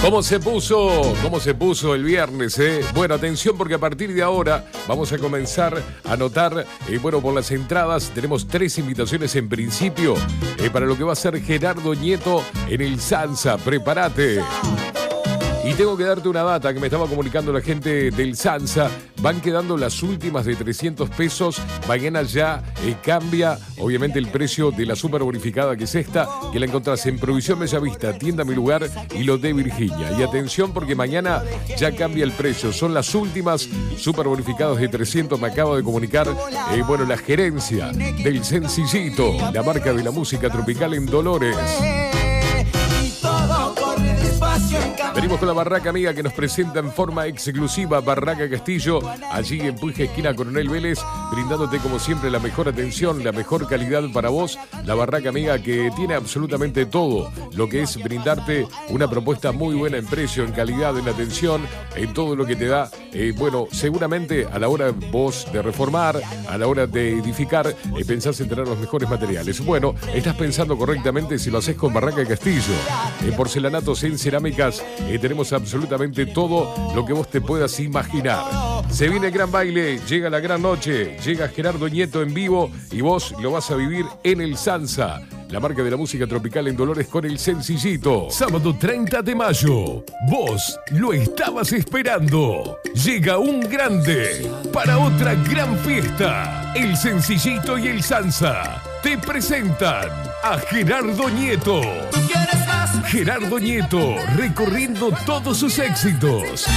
¿Cómo se puso el viernes? Bueno, atención porque a partir de ahora vamos a comenzar a anotar, por las entradas. Tenemos 3 invitaciones en principio para lo que va a ser Gerardo Nieto en el Sansa. Prepárate. Y tengo que darte una data que me estaba comunicando la gente del Sansa. Van quedando las últimas de 300 pesos. Mañana ya cambia, obviamente, el precio de la super bonificada, que es esta, que la encontrás en Provisión Bellavista, Tienda Mi Lugar y Lo de Virginia. Y atención porque mañana ya cambia el precio. Son las últimas super bonificadas de 300. Me acaba de comunicar, la gerencia del Sencillito, la marca de la música tropical en Dolores. Venimos con la Barraca Amiga que nos presenta en forma exclusiva Barraca Castillo, allí en Puig, esquina Coronel Vélez, brindándote como siempre la mejor atención, la mejor calidad para vos. La Barraca Amiga que tiene absolutamente todo lo que es brindarte una propuesta muy buena en precio, en calidad, en atención, en todo lo que te da. Seguramente a la hora vos de reformar, a la hora de edificar, pensás en tener los mejores materiales. Bueno, estás pensando correctamente si lo haces con Barraca Castillo. En porcelanatos, en cerámicas, tenemos absolutamente todo lo que vos te puedas imaginar. Se viene el gran baile, llega la gran noche, llega Gerardo Nieto en vivo y vos lo vas a vivir en el Sansa, la marca de la música tropical en Dolores, con el Sencillito. Sábado 30 de mayo, vos lo estabas esperando. Llega un grande para otra gran fiesta. El Sencillito y el Sansa te presentan a Gerardo Nieto. Gerardo Nieto recorriendo todos sus éxitos.